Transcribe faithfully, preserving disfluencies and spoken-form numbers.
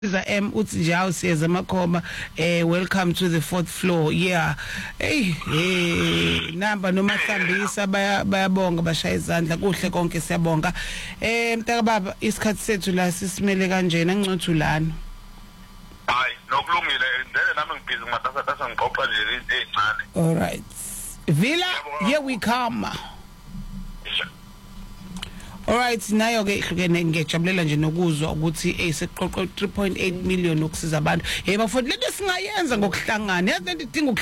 M uthi nje awusiyeza amakhoma eh welcome to the fourth floor yeah hey eh namba noma Hlambisa bayabonga bashaya izandla kuhle konke siyabonga eh mntaka baba isikhathi sethu la sisimele kanjena ngicothu lana hayi nokulungile ngeke nami ngibhizi ngimatasa tasa ngiqoqa nje izinto ezincane all right Villa here we come. Alright nayo ke ihlukene ngiyajabulela nje nokuzwa ukuthi eh seqoqo three point eight million ukusiza abantu hey bafowethu lento singayenza ngokuhlangana yazi lento idinga